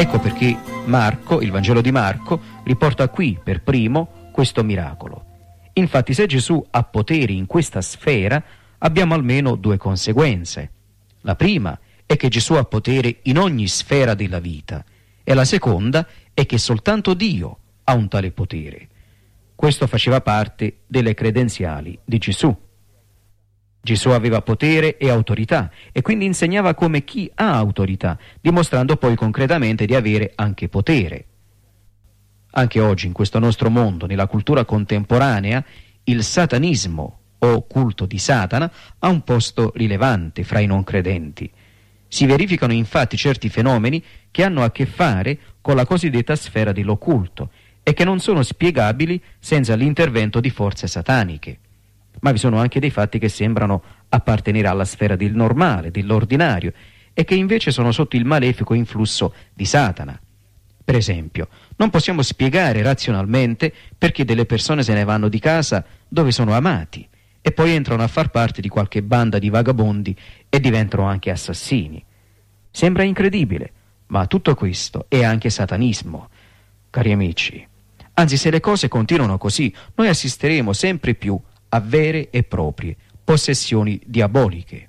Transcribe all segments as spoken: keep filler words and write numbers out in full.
Ecco perché Marco, il Vangelo di Marco, riporta qui per primo questo miracolo. Infatti, se Gesù ha poteri in questa sfera, abbiamo almeno due conseguenze. La prima è che Gesù ha potere in ogni sfera della vita, e la seconda è che soltanto Dio ha un tale potere. Questo faceva parte delle credenziali di Gesù. Gesù aveva potere e autorità, e quindi insegnava come chi ha autorità, dimostrando poi concretamente di avere anche potere. Anche oggi, in questo nostro mondo, nella cultura contemporanea, il satanismo o culto di Satana ha un posto rilevante fra i non credenti. Si verificano infatti certi fenomeni che hanno a che fare con la cosiddetta sfera dell'occulto e che non sono spiegabili senza l'intervento di forze sataniche. Ma vi sono anche dei fatti che sembrano appartenere alla sfera del normale, dell'ordinario, e che invece sono sotto il malefico influsso di Satana. Per esempio, non possiamo spiegare razionalmente perché delle persone se ne vanno di casa dove sono amati e poi entrano a far parte di qualche banda di vagabondi e diventano anche assassini. Sembra incredibile, ma tutto questo è anche satanismo. Cari amici, anzi, se le cose continuano così, noi assisteremo sempre più a vere e proprie possessioni diaboliche.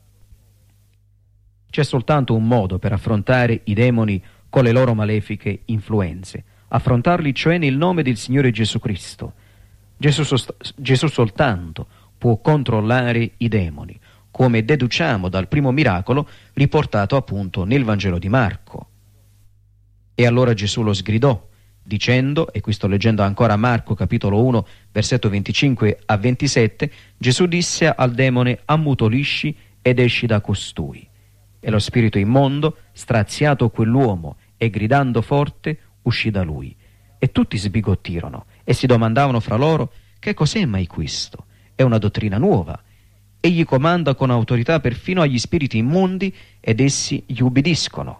C'è soltanto un modo per affrontare i demoni con le loro malefiche influenze, affrontarli cioè nel nome del Signore Gesù Cristo. Gesù, sost- Gesù soltanto può controllare i demoni, come deduciamo dal primo miracolo riportato appunto nel Vangelo di Marco. E allora Gesù lo sgridò, dicendo, e qui sto leggendo ancora Marco capitolo uno, versetto venticinque a ventisette, Gesù disse al demone: ammutolisci ed esci da costui. E lo spirito immondo, straziato quell'uomo e gridando forte, uscì da lui. E tutti sbigottirono e si domandavano fra loro: che cos'è mai questo? È una dottrina nuova. Egli comanda con autorità perfino agli spiriti immondi ed essi gli ubbidiscono.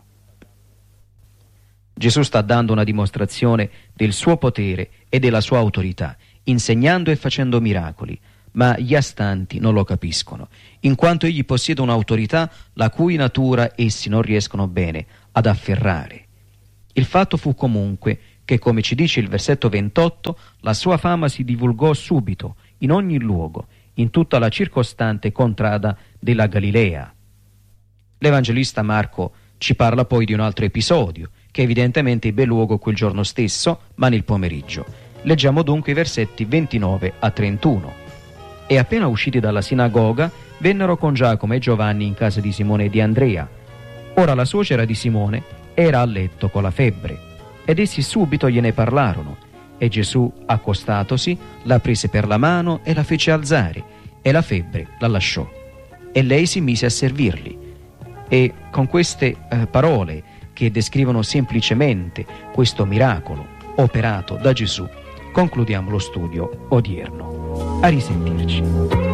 Gesù sta dando una dimostrazione del suo potere e della sua autorità, insegnando e facendo miracoli, ma gli astanti non lo capiscono, in quanto egli possiede un'autorità la cui natura essi non riescono bene ad afferrare. Il fatto fu comunque che, come ci dice il versetto ventotto, la sua fama si divulgò subito, in ogni luogo, in tutta la circostante contrada della Galilea. L'Evangelista Marco ci parla poi di un altro episodio, che evidentemente ebbe luogo quel giorno stesso, ma nel pomeriggio. Leggiamo dunque i versetti ventinove a trentuno. E appena usciti dalla sinagoga, vennero con Giacomo e Giovanni in casa di Simone e di Andrea. Ora la suocera di Simone era a letto con la febbre, ed essi subito gliene parlarono. E Gesù, accostatosi, la prese per la mano e la fece alzare, e la febbre la lasciò. E lei si mise a servirli. E con queste eh, parole, che descrivono semplicemente questo miracolo operato da Gesù, concludiamo lo studio odierno. A risentirci.